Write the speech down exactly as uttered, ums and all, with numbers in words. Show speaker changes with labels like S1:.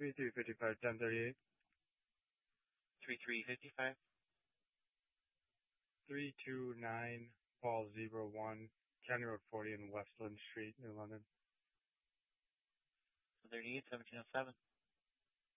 S1: three three five five, ten thirty-eight.
S2: three three five five.
S1: three two nine Paul zero one, County Road forty in Westland Street, New London.
S2: thirty-eight, seventeen oh seven.